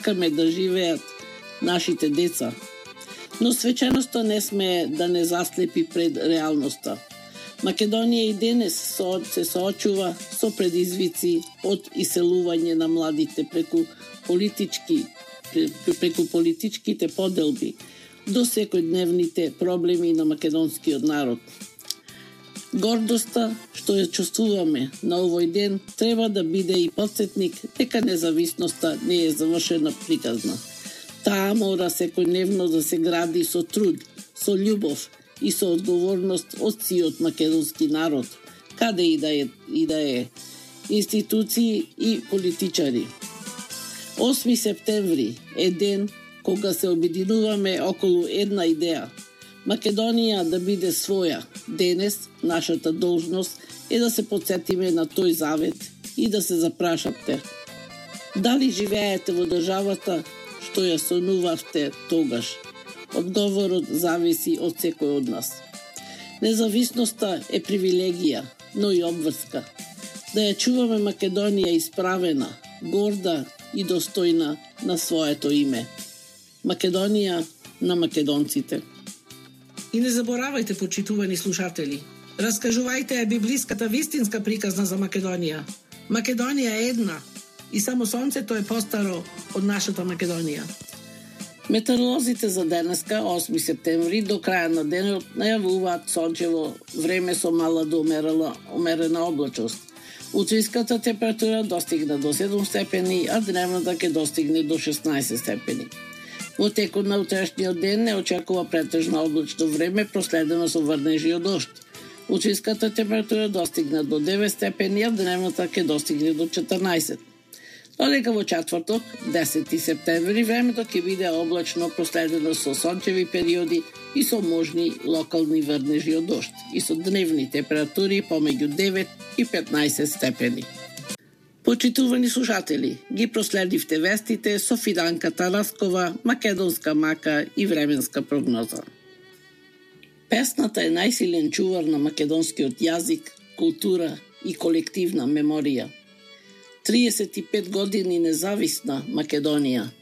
сакаме да живеат нашите деца. Но свеченоста не сме да не заслепи пред реалноста. Македонија и денес се соочува со предизвици од иселување на младите преку политичките поделби до секојдневните проблеми на македонскиот народ. Гордоста што ја чувствуваме на овој ден треба да биде и потсетник дека независноста не е завршена приказна. Таа мора секојдневно да се гради со труд, со љубов и со одговорност од сиот македонски народ, каде и да е, институции и политичари. 8 септември е ден кога се обединуваме околу една идеја. Македонија да биде своја. Денес нашата должност е да се потсетиме на тој завет и да се запрашате. Дали живеете во државата што ја сонувавте тогаш? Одговорот зависи од секој од нас. Независноста е привилегија, но и обврска. Да ја чуваме Македонија исправена, горда и достојна на своето име. Македонија на македонците. И не заборавајте, почитувани слушатели, раскажувајте ја библиската вистинска приказна за Македонија. Македонија е една и само сонцето е постаро од нашата Македонија. Метеоролозите за денеска, 8 септември, до краја на денот најавуваат сончево време со мала до умерена облачност. Утринската температура достигна до 7 степени, а дневната ќе достигне до 16 степени. Во текот на утрешниот ден не очекува претежно облачно време, проследено со врнежи од дожд. Утринската температура достигна до 9 степени, а дневната ќе достигне до 14. Додека во четврток, 10 септември, времето ќе биде облачно, проследено со сончеви периоди и со можни локални врнежи од дожд, и со дневни температури помеѓу 9 и 15 степени. Почитувани слушатели, ги проследивте вестите со Фиданка Тараскова, македонска мака и временска прогноза. Песната е најсилен чувар на македонскиот јазик, култура и колективна меморија. 35 години независна Македонија,